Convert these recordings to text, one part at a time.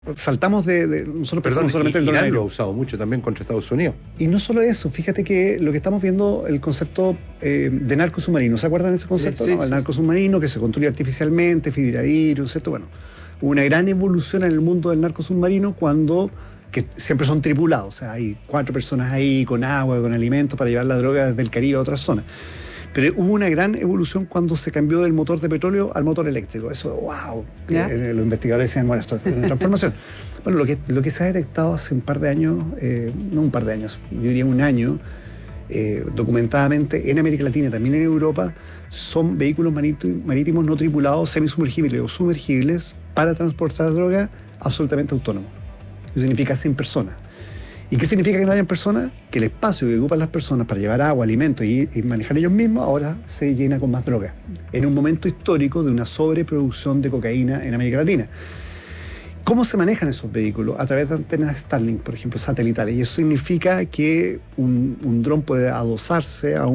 saltamos nosotros pensamos solamente en el dron Irán aéreo. lo ha usado mucho también contra Estados Unidos. Y no solo eso, fíjate que lo que estamos viendo, el concepto de narco submarino, ¿se acuerdan de ese concepto? Sí, ¿No? El narco submarino que se construye artificialmente, fibra-vidrio, ¿cierto? Bueno, hubo una gran evolución en el mundo del narco submarino que siempre son tripulados, o sea, hay 4 personas ahí con agua, con alimentos para llevar la droga desde el Caribe a otras zonas. Pero hubo una gran evolución cuando se cambió del motor de petróleo al motor eléctrico. Eso, wow. Los investigadores decían, bueno, esto es una transformación. Bueno, lo que se ha detectado hace un par de años, no un par de años, yo diría un año, documentadamente en América Latina y también en Europa, son vehículos marítimos no tripulados, semisumergibles o sumergibles para transportar droga absolutamente autónomos. Eso significa sin personas. ¿Y qué significa que no hayan personas? Que el espacio que ocupan las personas para llevar agua, alimentos y manejar ellos mismos ahora se llena con más droga. En un momento histórico de una sobreproducción de cocaína en América Latina. ¿Cómo se manejan esos vehículos? A través de antenas Starlink, por ejemplo, satelitales. Y eso significa que un dron puede adosarse a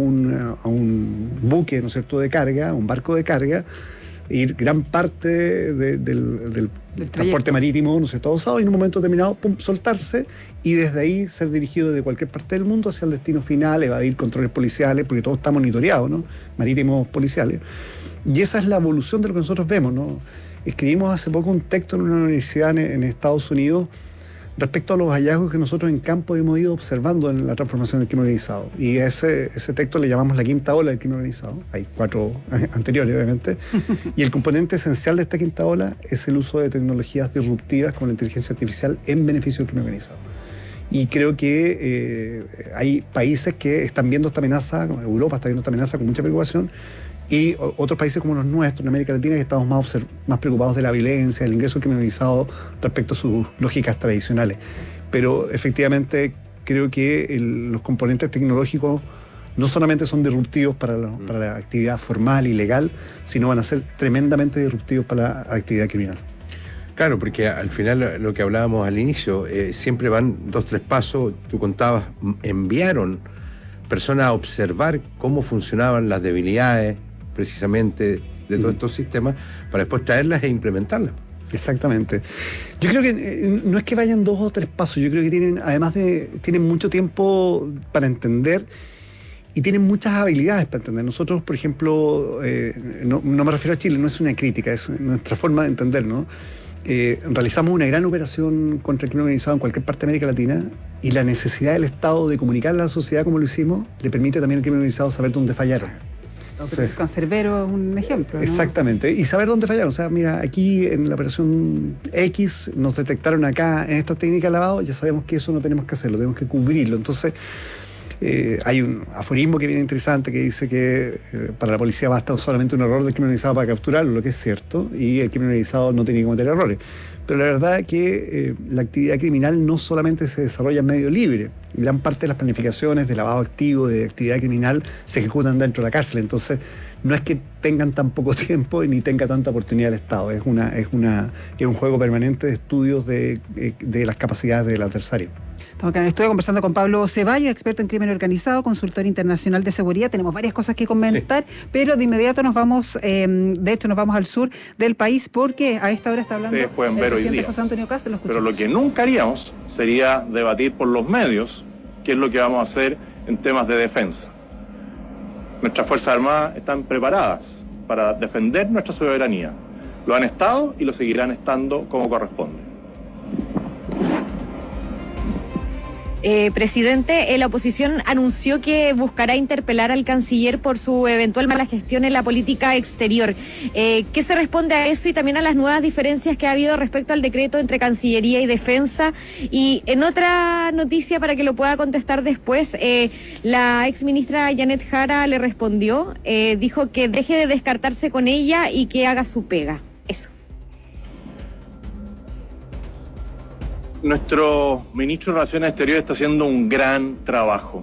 un buque, ¿no es cierto?, de carga, un barco de carga, ir gran parte del transporte marítimo, no sé, todo usado, y en un momento determinado, pum, soltarse, y desde ahí ser dirigido de cualquier parte del mundo hacia el destino final, evadir controles policiales, porque todo está monitoreado, ¿no? Marítimos policiales. Y esa es la evolución de lo que nosotros vemos, ¿no? Escribimos hace poco un texto en una universidad en Estados Unidos respecto a los hallazgos que nosotros en campo hemos ido observando en la transformación del crimen organizado. Y ese texto le llamamos la quinta ola del crimen organizado. Hay 4 anteriores, obviamente. Y el componente esencial de esta quinta ola es el uso de tecnologías disruptivas como la inteligencia artificial en beneficio del crimen organizado. Y creo que hay países que están viendo esta amenaza, Europa está viendo esta amenaza con mucha preocupación, y otros países como los nuestros, en América Latina, que estamos más preocupados de la violencia, del ingreso criminalizado respecto a sus lógicas tradicionales. Pero efectivamente creo que los componentes tecnológicos no solamente son disruptivos para la actividad formal y legal, sino van a ser tremendamente disruptivos para la actividad criminal. Claro, porque al final lo que hablábamos al inicio, siempre van 2-3 pasos. Tú contabas, enviaron personas a observar cómo funcionaban las debilidades precisamente de todos estos sistemas para después traerlas e implementarlas. Exactamente. Yo creo que no es que vayan 2 o 3 pasos, yo creo que tienen mucho tiempo para entender y tienen muchas habilidades para entender. Nosotros, por ejemplo, no me refiero a Chile, no es una crítica, es nuestra forma de entender, ¿no? Realizamos una gran operación contra el crimen organizado en cualquier parte de América Latina, y la necesidad del Estado de comunicar a la sociedad como lo hicimos le permite también al crimen organizado saber dónde fallaron. Entonces, Cancerbero es un ejemplo, ¿no? Exactamente, y saber dónde fallaron. O sea, mira, aquí en la operación X nos detectaron acá en esta técnica de lavado, ya sabemos que eso no tenemos que hacerlo, tenemos que cubrirlo. Entonces, hay un aforismo que viene interesante que dice que para la policía basta solamente un error del crimen organizado para capturarlo, lo que es cierto, y el crimen organizado no tiene que cometer errores. Pero la verdad es que la actividad criminal no solamente se desarrolla en medio libre. Gran parte de las planificaciones de lavado activo, de actividad criminal, se ejecutan dentro de la cárcel. Entonces, no es que tengan tan poco tiempo ni tenga tanta oportunidad el Estado. Es un juego permanente de estudios de las capacidades del adversario. Estoy conversando con Pablo Ceballos, experto en crimen organizado, consultor internacional de seguridad. Tenemos varias cosas que comentar, pero de inmediato nos vamos al sur del país, porque a esta hora está hablando el presidente José Antonio Kast. Pero lo que nunca haríamos sería debatir por los medios qué es lo que vamos a hacer en temas de defensa. Nuestras Fuerzas Armadas están preparadas para defender nuestra soberanía. Lo han estado y lo seguirán estando como corresponde. Presidente, la oposición anunció que buscará interpelar al canciller por su eventual mala gestión en la política exterior. ¿Qué se responde a eso y también a las nuevas diferencias que ha habido respecto al decreto entre Cancillería y Defensa? Y en otra noticia, para que lo pueda contestar después, la exministra Janet Jara le respondió, dijo que deje de descartarse con ella y que haga su pega. Eso. Nuestro ministro de Relaciones Exteriores está haciendo un gran trabajo.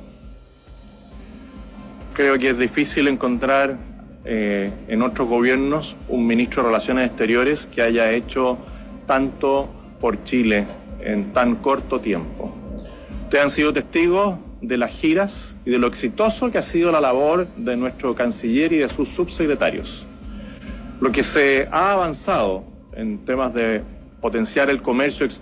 Creo que es difícil encontrar en otros gobiernos un ministro de Relaciones Exteriores que haya hecho tanto por Chile en tan corto tiempo. Ustedes han sido testigos de las giras y de lo exitoso que ha sido la labor de nuestro canciller y de sus subsecretarios. Lo que se ha avanzado en temas de potenciar el comercio